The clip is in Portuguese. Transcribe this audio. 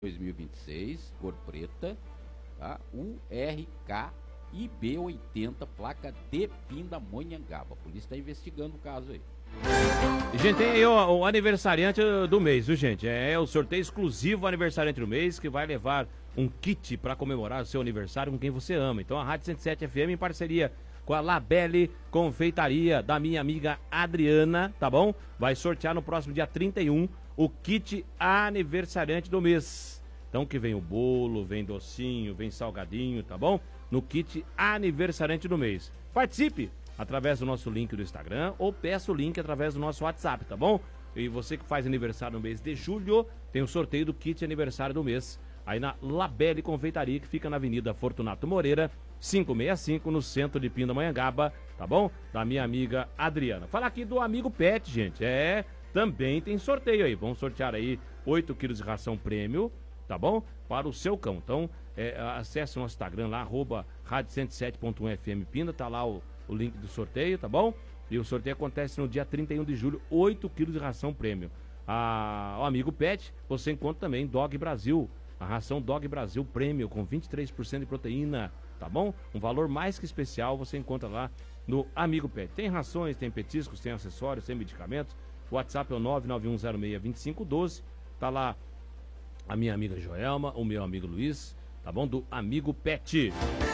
2026, cor preta, tá? URK IB80, placa de Pindamonhangaba. A polícia está investigando o caso aí. Gente, tem aí o aniversariante do mês, viu, gente? É o sorteio exclusivo aniversariante do mês, que vai levar um kit para comemorar o seu aniversário com quem você ama. Então a Rádio 107 FM, em parceria com a Labelle Confeitaria, da minha amiga Adriana, tá bom? Vai sortear no próximo dia 31 o kit aniversariante do mês. Então que vem o bolo, vem docinho, vem salgadinho, tá bom? No kit aniversariante do mês. Participe através do nosso link do Instagram ou peça o link através do nosso WhatsApp, tá bom? E você que faz aniversário no mês de julho, tem o sorteio do kit aniversário do mês, aí na Labelle Confeitaria, que fica na Avenida Fortunato Moreira, 565, no centro de Pindamonhangaba, tá bom? Da minha amiga Adriana. Falar aqui do amigo Pet, gente, também tem sorteio aí, vamos sortear aí 8 quilos de ração prêmio, tá bom? Para o seu cão. Então, acesse o nosso Instagram lá, @rádio107.1FM Pinda, tá lá o link do sorteio, tá bom? E o sorteio acontece no dia 31 de julho, 8 quilos de ração prêmio. O amigo Pet, você encontra também Dog Brasil, a ração Dog Brasil Prêmio, com 23% de proteína, tá bom? Um valor mais que especial você encontra lá no Amigo Pet. Tem rações, tem petiscos, tem acessórios, tem medicamentos. O WhatsApp é o 991062512, tá lá a minha amiga Joelma, o meu amigo Luiz, tá bom? Do Amigo Pet.